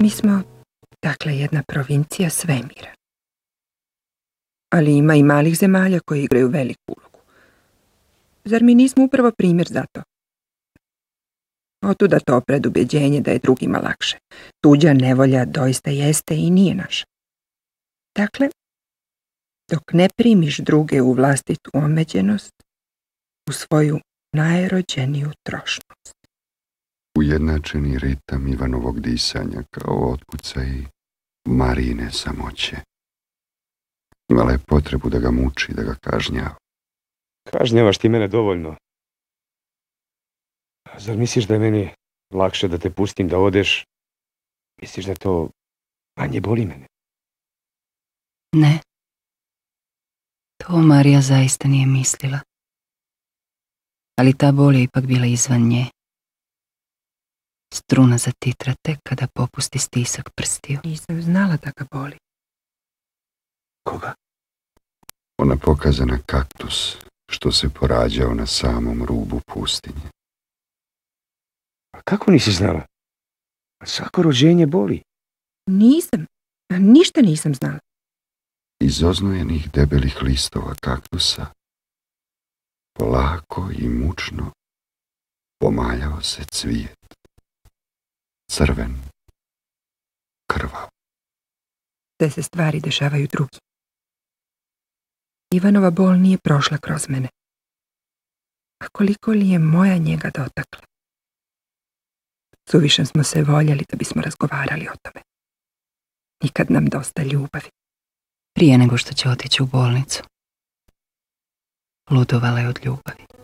Mi smo, dakle, jedna provincija svemira. Ali ima i malih zemalja koji igraju veliku ulogu. Zar mi nismo upravo primjer za to? Otuda to predubjeđenje da je drugima lakše. Tuđa nevolja doista jeste i nije naša. Dakle, dok ne primiš druge u vlastitu omeđenost, u svoju najrođeniju trošnost. Ujednačeni ritam Ivanovog disanja kao otkucaj Marijine samoće. Imala je potrebu da ga muči, da ga kažnjava. Kažnjavaš ti mene dovoljno. Zar misliš da je meni lakše da te pustim da odeš? Misliš da to manje boli mene? Ne. To Marija zaista nije mislila. Ali ta bol je ipak bila izvan nje. Struna zatitra tek kada popusti stisak prstiju. Nisam znala da ga boli. Koga? Ona pokaza na kaktus što se porađao na samom rubu pustinje. A kako nisi znala? Svako rođenje boli. Nisam. Ništa nisam znala. Iz oznojenih debelih listova kaktusa polako i mučno pomaljao se cvijet. Crven, krvav. Te se stvari dešavaju drugi. Ivanova bol nije prošla kroz mene. A koliko li je moja njega dotakla? Suviše smo se voljeli da bismo razgovarali o tome. Nikad nam dosta ljubavi. Prije nego što će otići u bolnicu, ludovala je od ljubavi.